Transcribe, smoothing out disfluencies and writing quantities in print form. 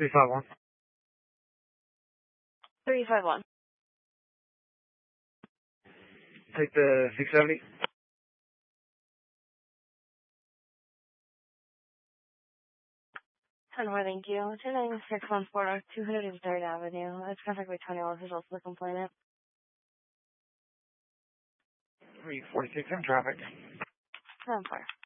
351. 351. Take the 670. 10 more, thank you. 29614 203rd Avenue. It's contact by 20 officials for the complainant. 346 in traffic. 10-4.